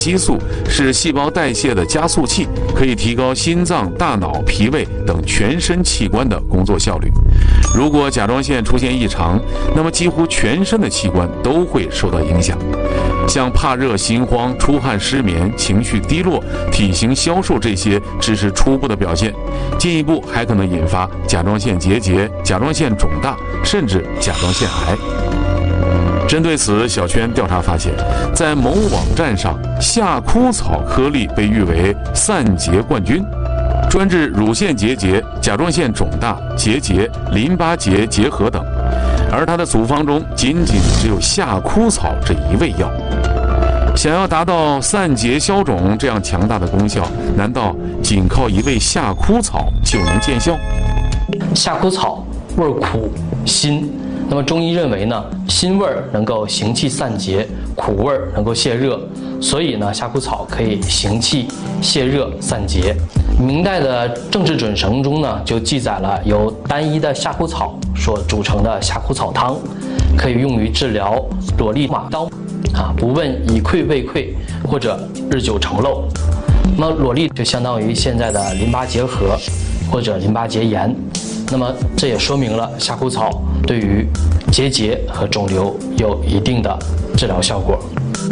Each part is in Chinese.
激素是细胞代谢的加速器，可以提高心脏、大脑、脾胃等全身器官的工作效率。如果甲状腺出现异常，那么几乎全身的器官都会受到影响。像怕热、心慌、出汗、失眠、情绪低落、体型消瘦这些只是初步的表现，进一步还可能引发甲状腺结节、甲状腺肿大，甚至甲状腺癌。针对此，小圈调查发现，在某网站上，夏枯草颗粒被誉为散结冠军，专治乳腺结节、甲状腺肿大、结节、淋巴结结核等，而它的组方中仅只有夏枯草这一味药。想要达到散结消肿这样强大的功效，难道仅靠一味夏枯草就能见效？ 夏枯草味苦辛，那么中医认为呢，辛味能够行气散结，苦味能够泄热，所以呢，夏枯草可以行气、泄热、散结。明代的《政治准绳》中呢，就记载了由单一的夏枯草所组成的夏枯草汤，可以用于治疗裸痢马刀不问已溃未溃或者日久成漏。那么裸痢就相当于现在的淋巴结核或者淋巴结炎。那么这也说明了夏枯草对于结节和肿瘤有一定的治疗效果。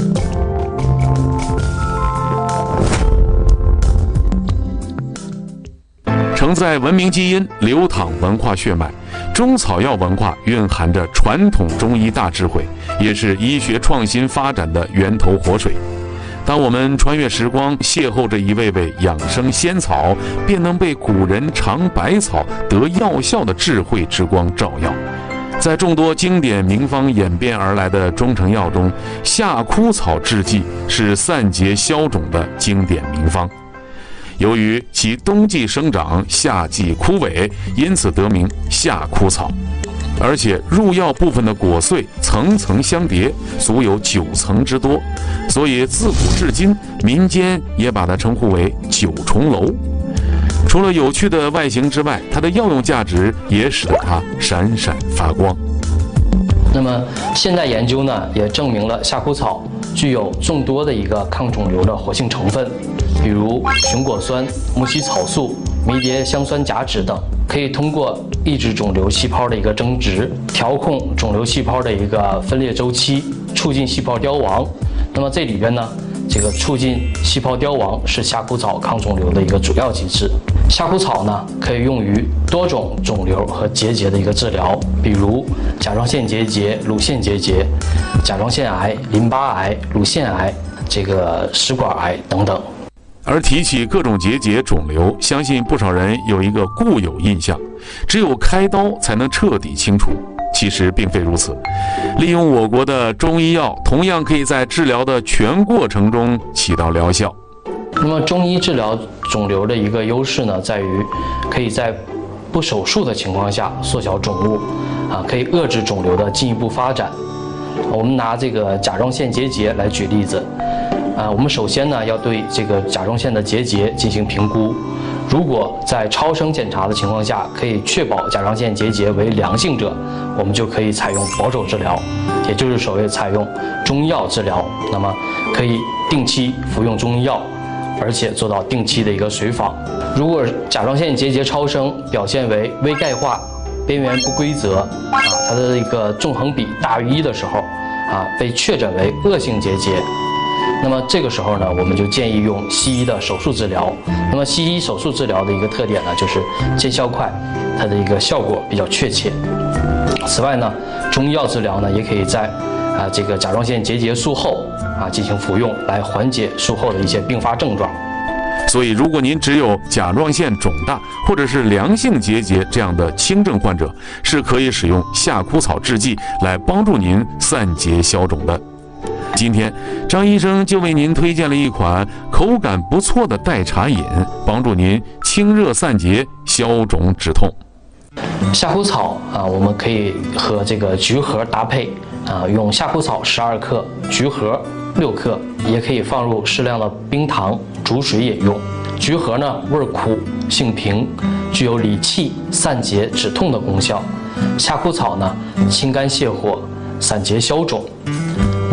承载文明基因、流淌文化血脉，中草药文化蕴含着传统中医大智慧，也是医学创新发展的源头活水。当我们穿越时光，邂逅着一味味养生仙草，便能被古人尝百草得药效的智慧之光照耀。在众多经典名方演变而来的中成药中，夏枯草制剂是散结消肿的经典名方。由于其冬季生长，夏季枯萎，因此得名夏枯草。而且入药部分的果穗层层相叠，足有9层之多，所以自古至今，民间也把它称呼为9重楼。除了有趣的外形之外，它的药用价值也使得它闪闪发光。 那么现代研究呢，也证明了夏枯草具有众多的一个抗肿瘤的活性成分，比如熊果酸、木犀草素、迷迭香酸甲酯等，可以通过抑制肿瘤细胞的一个增殖，调控肿瘤细胞的一个分裂周期，促进细胞凋亡。那么这里边呢，这个促进细胞凋亡是夏枯草抗肿瘤的一个主要机制。夏枯草呢，可以用于多种肿瘤和结节的一个治疗，比如甲状腺结节、乳腺结节、甲状腺癌、淋巴癌、乳腺癌、食管癌等等。 而提起各种结节肿瘤，相信不少人有一个固有印象，只有开刀才能彻底清除。其实并非如此，利用我国的中医药，同样可以在治疗的全过程中起到疗效。 那么中医治疗肿瘤的一个优势呢，在于可以在不手术的情况下缩小肿物，可以遏制肿瘤的进一步发展。我们拿这个甲状腺结节来举例子，我们首先呢要对这个甲状腺的结节进行评估。如果在超声检查的情况下可以确保甲状腺结节为良性者，我们就可以采用保守治疗，也就是所谓采用中药治疗。那么可以定期服用中医药，而且做到定期的一个随访。如果甲状腺结节超声表现为微钙化、边缘不规则，它的一个纵横比大于1的时候，被确诊为恶性结节。那么这个时候呢，我们就建议用西医的手术治疗。那么西医手术治疗的一个特点呢，就是见效快，它的一个效果比较确切。此外呢，中医药治疗呢，也可以在这个甲状腺结节术后进行服用，来缓解术后的一些并发症状。 所以，如果您只有甲状腺肿大或者是良性结节这样的轻症患者，是可以使用夏枯草制剂来帮助您散结消肿的。今天，张医生就为您推荐了一款口感不错的代茶饮，帮助您清热散结、消肿止痛。 夏枯草我们可以和这个橘核搭配用夏枯草12克，橘核6克，也可以放入适量的冰糖煮水饮用。橘核呢味苦，性平，具有理气、散结、止痛的功效。夏枯草呢清肝泻火、散结消肿。那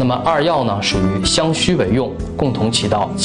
那么二药呢属于相须为用，共同起到